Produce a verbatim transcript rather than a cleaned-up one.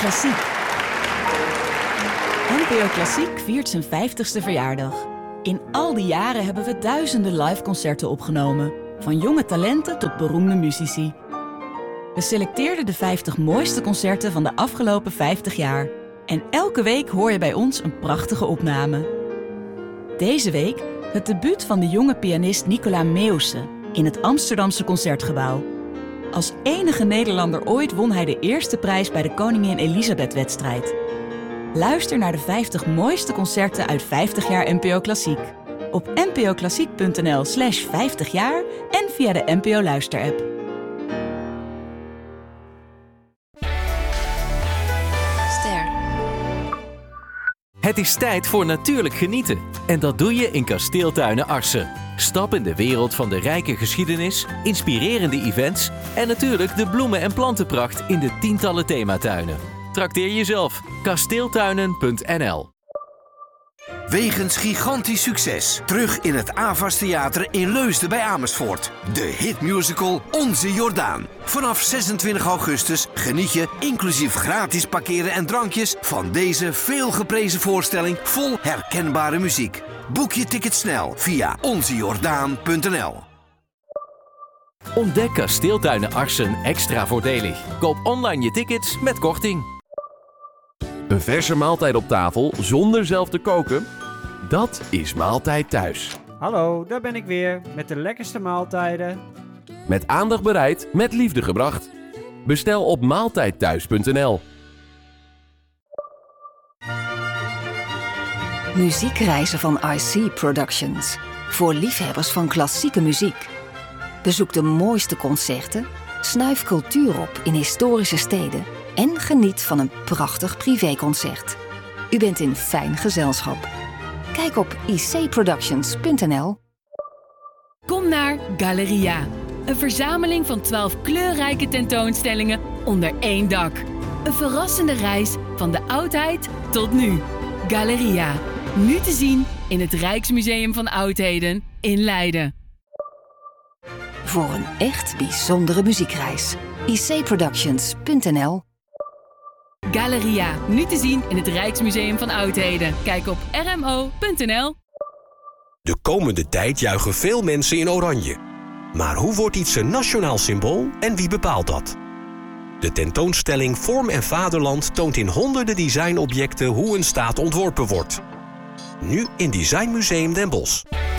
Klassiek. N P O Klassiek viert zijn vijftigste verjaardag. In al die jaren hebben we duizenden liveconcerten opgenomen. Van jonge talenten tot beroemde muzici. We selecteerden de vijftig mooiste concerten van de afgelopen vijftig jaar. En elke week hoor je bij ons een prachtige opname. Deze week het debuut van de jonge pianist Nicola Meeuwse in het Amsterdamse Concertgebouw. Als enige Nederlander ooit won hij de eerste prijs bij de Koningin Elisabeth-wedstrijd. Luister naar de vijftig mooiste concerten uit vijftig jaar N P O Klassiek. Op npoklassiek.nl slash vijftig jaar en via de N P O Luisterapp. Ster. Het is tijd voor natuurlijk genieten. En dat doe je in Kasteeltuinen Arcen. Stap in de wereld van de rijke geschiedenis, inspirerende events en natuurlijk de bloemen- en plantenpracht in de tientallen thematuinen. Trakteer jezelf. kasteeltuinen punt n l. Wegens gigantisch succes. Terug in het Avas Theater in Leusden bij Amersfoort. De hitmusical Onze Jordaan. Vanaf zesentwintig augustus geniet je, inclusief gratis parkeren en drankjes, van deze veelgeprezen voorstelling vol herkenbare muziek. Boek je ticket snel via onze jordaan punt n l. Ontdek Kasteeltuinen Arcen extra voordelig. Koop online je tickets met korting. Een verse maaltijd op tafel zonder zelf te koken? Dat is Maaltijd Thuis. Hallo, daar ben ik weer met de lekkerste maaltijden. Met aandacht bereid, met liefde gebracht. Bestel op maaltijd thuis punt n l. Muziekreizen van I C Productions. Voor liefhebbers van klassieke muziek. Bezoek de mooiste concerten, snuif cultuur op in historische steden en geniet van een prachtig privéconcert. U bent in fijn gezelschap. Kijk op i c productions punt n l. Kom naar Galeria. Een verzameling van twaalf kleurrijke tentoonstellingen onder één dak. Een verrassende reis van de oudheid tot nu. Galeria. Nu te zien in het Rijksmuseum van Oudheden in Leiden. Voor een echt bijzondere muziekreis. i c productions punt n l. Galeria. Nu te zien in het Rijksmuseum van Oudheden. Kijk op r m o punt n l. De komende tijd juichen veel mensen in oranje. Maar hoe wordt iets een nationaal symbool en wie bepaalt dat? De tentoonstelling Vorm en Vaderland toont in honderden designobjecten hoe een staat ontworpen wordt. Nu in Designmuseum Den Bosch.